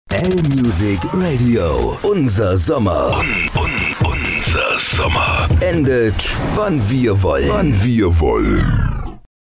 L-Music Radio. Unser Sommer. Unser Sommer. Endet, wann wir wollen.